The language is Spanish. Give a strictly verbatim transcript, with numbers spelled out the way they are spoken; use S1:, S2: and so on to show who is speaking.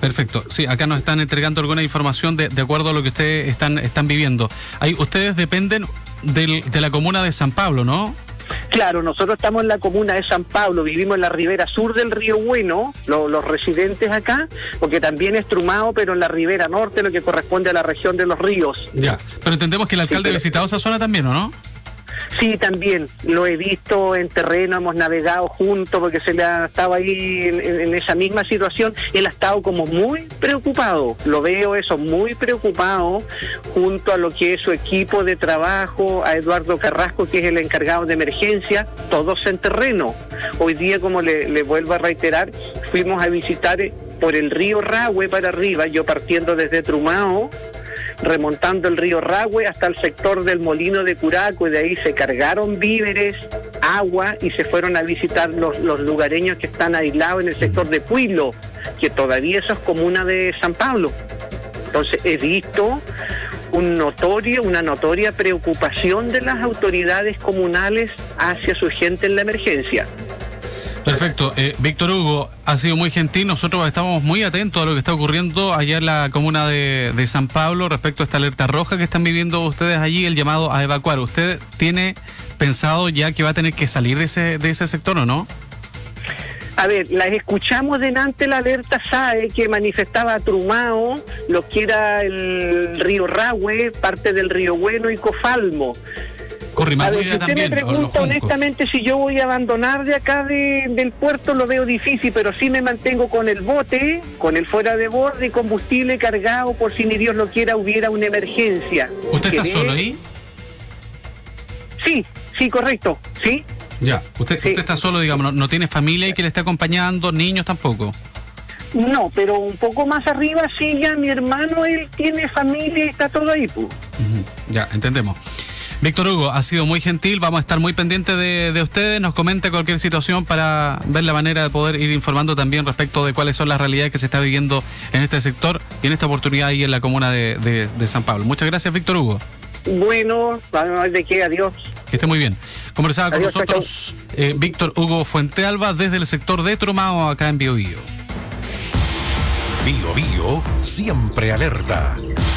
S1: Perfecto. Sí, acá nos están entregando alguna información de, de acuerdo a lo que ustedes están, están viviendo. Ahí, ustedes dependen del, de la comuna de San Pablo, ¿no?
S2: Claro, nosotros estamos en la comuna de San Pablo, vivimos en la ribera sur del río Bueno, lo, los residentes acá, porque también es Trumao, pero en la ribera norte, lo que corresponde a la región de los ríos.
S1: Ya, pero entendemos que el alcalde
S2: Sí,
S1: ha visitado esa zona también, ¿o no?
S2: Sí, también, lo he visto en terreno, hemos navegado juntos porque se le ha estado ahí en, en, en esa misma situación. Él ha estado como muy preocupado, lo veo eso, muy preocupado, junto a lo que es su equipo de trabajo, a Eduardo Carrasco, que es el encargado de emergencia, todos en terreno. Hoy día, como le, le vuelvo a reiterar, fuimos a visitar por el río Rahue para arriba, yo partiendo desde Trumao, remontando el río Rahue hasta el sector del Molino de Curaco, y de ahí se cargaron víveres, agua, y se fueron a visitar los, los lugareños que están aislados en el sector de Puilo, que todavía eso es comuna de San Pablo. Entonces he visto un notorio, una notoria preocupación de las autoridades comunales hacia su gente en la emergencia.
S1: Perfecto. Eh, Víctor Hugo, ha sido muy gentil. Nosotros estamos muy atentos a lo que está ocurriendo allá en la comuna de, de San Pablo respecto a esta alerta roja que están viviendo ustedes allí, el llamado a evacuar. ¿Usted tiene pensado ya que va a tener que salir de ese, de ese sector o no?
S2: A ver, las escuchamos delante la alerta S A E que manifestaba Trumao, lo que era el río Rahue, parte del río Bueno y Cofalmo. A ver, si usted también, me pregunta honestamente si yo voy a abandonar de acá de, del puerto, lo veo difícil, pero sí me mantengo con el bote, con el fuera de borde y combustible cargado por si ni Dios lo quiera hubiera una emergencia.
S1: ¿Usted está solo ahí?
S2: Sí, sí, correcto, sí.
S1: Ya, usted, sí. usted está solo, digamos, no, no tiene familia y que le esté acompañando, niños tampoco.
S2: No, pero un poco más arriba sí, ya mi hermano, él tiene familia y está todo ahí, pues.
S1: Uh-huh. Ya, entendemos. Víctor Hugo, ha sido muy gentil, vamos a estar muy pendientes de, de ustedes, nos comente cualquier situación para ver la manera de poder ir informando también respecto de cuáles son las realidades que se está viviendo en este sector y en esta oportunidad ahí en la comuna de, de, de San Pablo. Muchas gracias, Víctor Hugo.
S2: Bueno, vamos a ver de qué, adiós.
S1: Que esté muy bien. Conversaba con
S2: Adiós,
S1: nosotros eh, Víctor Hugo Fuentealba desde el sector de Trumao, acá en Bio Bio.
S3: Bio Bio, siempre alerta.